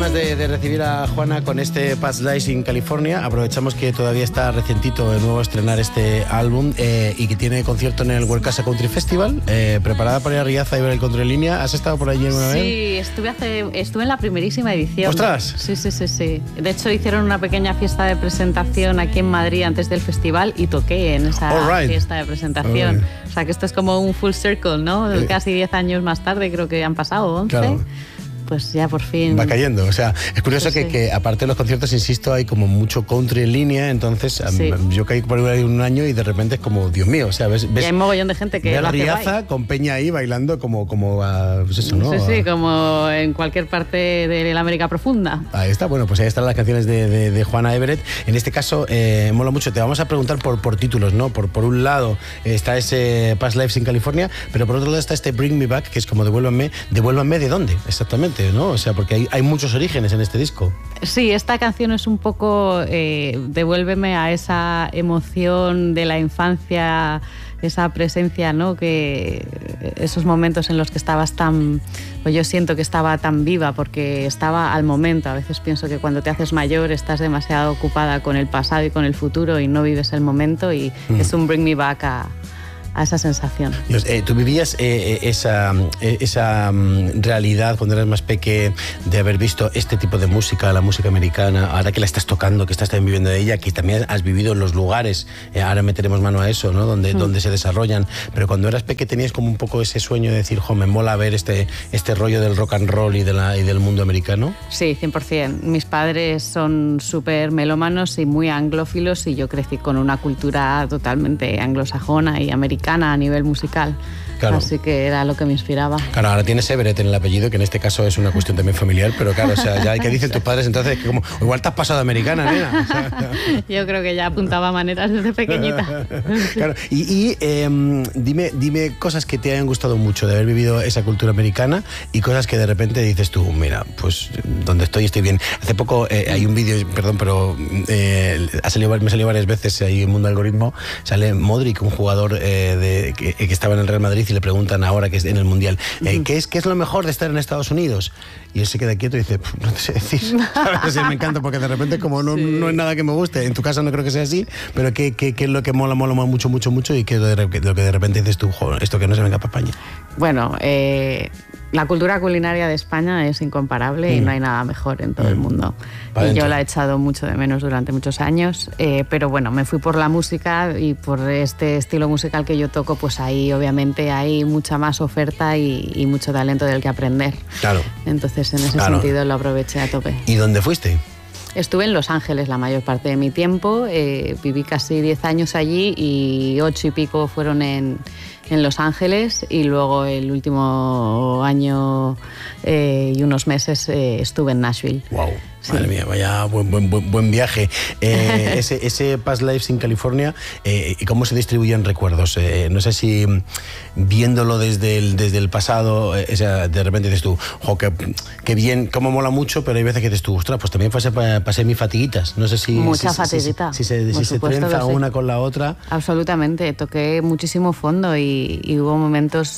ganas de recibir a Juana con este Past Lives in California. Aprovechamos que todavía está recientito de nuevo estrenar este álbum y que tiene concierto en el World Casa Country Festival. Preparada para ir a Riaza y ver el country en línea. ¿Has estado por allí alguna vez? Sí, estuve en la primerísima edición. ¡Ostras! Sí. De hecho, hicieron una pequeña fiesta de presentación aquí en Madrid antes del festival y toqué en esa fiesta de presentación. O sea, que esto es como un full circle, ¿no? Casi 10 años más tarde, creo que han pasado 11. Claro. Pues ya por fin... Va cayendo, o sea, es curioso que aparte de los conciertos, insisto, hay como mucho country en línea, entonces yo caí por ahí un año y de repente es como, Dios mío, o sea, ves y hay mogollón de gente que la Riaza con Peña ahí bailando como pues eso, ¿no? Sí, como en cualquier parte de la América profunda. Ahí está, bueno, pues ahí están las canciones de Juana Everett. En este caso, mola mucho, te vamos a preguntar por títulos, ¿no? Por un lado está ese Past Lives in California, pero por otro lado está este Bring Me Back, que es como devuélvanme ¿de dónde? Exactamente, ¿no? O sea, porque hay muchos orígenes en este disco. Sí, esta canción es un poco devuélveme a esa emoción de la infancia, esa presencia, ¿no? Que esos momentos en los que estabas pues yo siento que estaba tan viva porque estaba al momento. A veces pienso que cuando te haces mayor estás demasiado ocupada con el pasado y con el futuro y no vives el momento y es un bring me back a esa sensación. Dios, tú vivías esa realidad cuando eras más pequeña de haber visto este tipo de música, la música americana, ahora que la estás tocando, que estás también viviendo de ella, que también has vivido en los lugares, ahora meteremos mano a eso, ¿no? Donde se desarrollan, pero cuando eras pequeña tenías como un poco ese sueño de decir, me mola ver este rollo del rock and roll y del mundo americano. Sí, 100%. Mis padres son súper melómanos y muy anglófilos y yo crecí con una cultura totalmente anglosajona y americana a nivel musical. Claro. Así que era lo que me inspiraba. Claro, ahora tienes Everett en el apellido, que en este caso es una cuestión también familiar, pero claro, o sea, ya ¿qué dicen tus padres entonces? Que como, igual te has pasado americana, nena. O sea, yo creo que ya apuntaba maneras desde pequeñita. Claro, y dime cosas que te hayan gustado mucho de haber vivido esa cultura americana y cosas que de repente dices tú, mira, pues donde estoy bien. Hace poco hay un vídeo, perdón, pero me salió varias veces ahí en Mundo Algoritmo, sale Modric, un jugador que estaba en el Real Madrid, y le preguntan ahora que es en el Mundial, ¿qué es lo mejor de estar en Estados Unidos? Y él se queda quieto y dice, no te sé decir. ¿Sabes? Me encanta porque de repente como no es nada que me guste. En tu caso no creo que sea así, pero ¿qué es lo que mola mucho y qué es lo que de repente dices tú, joder, esto que no se venga para España? Bueno, la cultura culinaria de España es incomparable y no hay nada mejor en todo el mundo. Y yo la he echado mucho de menos durante muchos años, pero bueno, me fui por la música y por este estilo musical que yo toco, pues ahí obviamente hay mucha más oferta y mucho talento del que aprender. Claro. Entonces en ese sentido lo aproveché a tope. ¿Y dónde fuiste? Estuve en Los Ángeles la mayor parte de mi tiempo, viví casi 10 años allí y 8 y pico fueron en Los Ángeles y luego el último año y unos meses estuve en Nashville. Wow. Sí. Madre mía, vaya buen viaje. Ese Past Lives in California, ¿y cómo se distribuyen recuerdos? No sé si viéndolo desde el pasado, de repente dices tú, qué bien, cómo mola mucho, pero hay veces que dices tú, ostras, pues también pasé mis fatiguitas. No sé si... Mucha fatiguita. Si se trenza una con la otra. Absolutamente, toqué muchísimo fondo y hubo momentos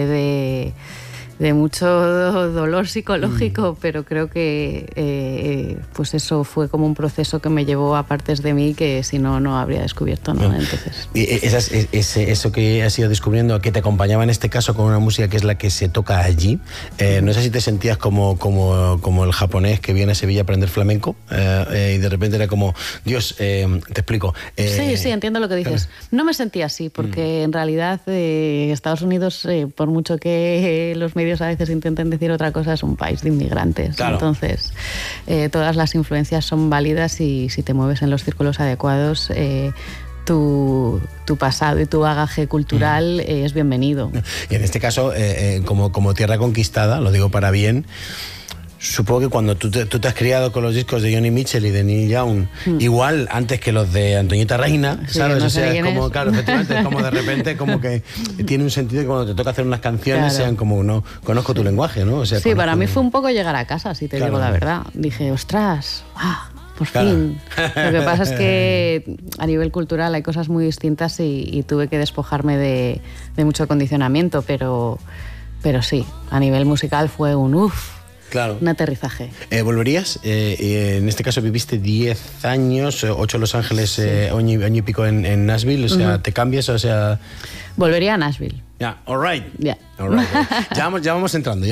de mucho dolor psicológico, pero creo que pues eso fue como un proceso que me llevó a partes de mí que si no habría descubierto, ¿no? Entonces... Eso que has ido descubriendo, que te acompañaba en este caso con una música que es la que se toca allí, no sé si te sentías como el japonés que viene a Sevilla a aprender flamenco y de repente era como, Dios, te explico. Sí, entiendo lo que dices. No me sentía así, porque en realidad Estados Unidos, por mucho que los medios a veces intenten decir otra cosa, es un país de inmigrantes. Claro. Entonces, todas las influencias son válidas y si te mueves en los círculos adecuados, tu pasado y tu bagaje cultural es bienvenido. Y en este caso, como tierra conquistada, lo digo para bien, supongo que cuando tú te has criado con los discos de Johnny Mitchell y de Neil Young, igual antes que los de Antoñita Reina, sí, ¿sabes? No, o sea, es como, claro, efectivamente, es como de repente como que tiene un sentido que cuando te toca hacer unas canciones sean como, no, conozco tu lenguaje, ¿no? O sea, sí, para mí fue un poco llegar a casa, si te digo la verdad. Dije, ostras, por fin. Lo que pasa es que a nivel cultural hay cosas muy distintas y tuve que despojarme de mucho condicionamiento, pero sí, a nivel musical fue un uff. Claro. un aterrizaje. ¿Volverías? En este caso viviste 10 años, 8 en Los Ángeles, año y pico en Nashville, o sea, ¿te cambias? O sea... Volvería a Nashville. Yeah, all right. Yeah. All right. Ya vamos entrando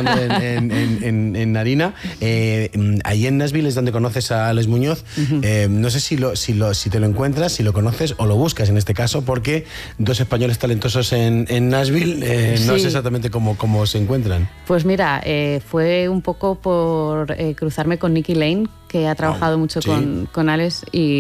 en harina. Ahí en Nashville es donde conoces a Alex Muñoz. No sé si te lo encuentras, si lo conoces o lo buscas en este caso, porque dos españoles talentosos en Nashville, no sé exactamente cómo se encuentran. Pues mira, fue un poco por cruzarme con Nikki Lane, que ha trabajado mucho con Alex,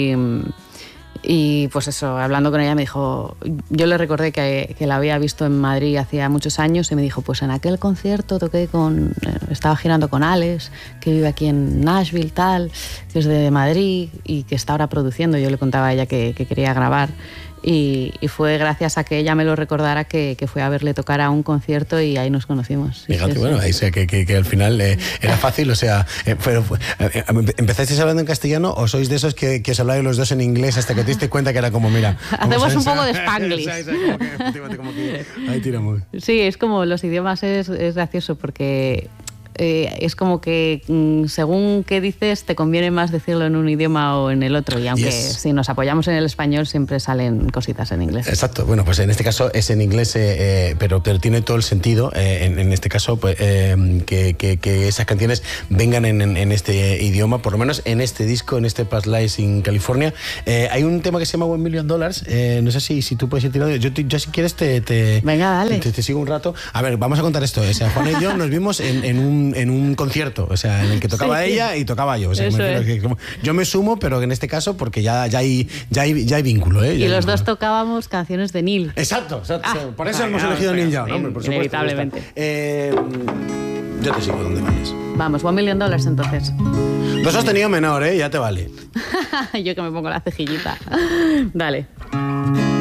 y pues eso, hablando con ella me dijo, yo le recordé que la había visto en Madrid hacía muchos años y me dijo, pues en aquel concierto estaba girando con Alex, que vive aquí en Nashville, tal, que es de Madrid y que está ahora produciendo. Yo le contaba a ella que quería grabar y fue gracias a que ella me lo recordara que fue a verle tocar a un concierto y ahí nos conocimos. Fíjate, sí, bueno, ahí sé que al final era fácil, o sea, pero ¿empezasteis hablando en castellano o sois de esos que os habláis los dos en inglés hasta que te diste cuenta que era como, mira... Hacemos un poco de Spanglish. como que ahí tiramos. Sí, es como los idiomas es gracioso porque... es como que según qué dices te conviene más decirlo en un idioma o en el otro, y aunque si nos apoyamos en el español siempre salen cositas en inglés. Exacto, bueno, pues en este caso es en inglés, pero tiene todo el sentido en este caso pues, que esas canciones vengan en este idioma, por lo menos en este disco, en este Past Lives in California. Hay un tema que se llama $1 Million, no sé si tú puedes ir tirando, yo si quieres Venga, dale. Te sigo un rato. A ver, vamos a contar esto, o sea, Juana y yo nos vimos en un concierto, o sea, en el que tocaba ella y tocaba yo. O sea, yo me sumo, pero en este caso porque ya hay vínculo. Y los dos tocábamos canciones de Neil. Exacto. Por eso hemos elegido Neil Young, ¿no? Por supuesto. Inevitablemente. Yo te sigo donde vayas. Vamos, $1 Million entonces. Do sostenido menor, ya te vale. Yo que me pongo la cejillita. Dale.